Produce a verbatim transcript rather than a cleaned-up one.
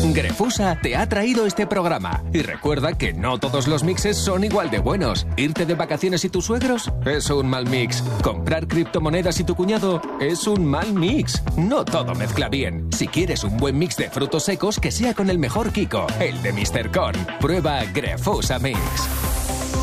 Grefusa te ha traído este programa. Y recuerda que no todos los mixes son igual de buenos. Irte de vacaciones y tus suegros es un mal mix. Comprar criptomonedas y tu cuñado es un mal mix. No todo mezcla bien. Si quieres un buen mix de frutos secos, que sea con el mejor Kiko, el de míster Corn. Prueba Grefusa Mix.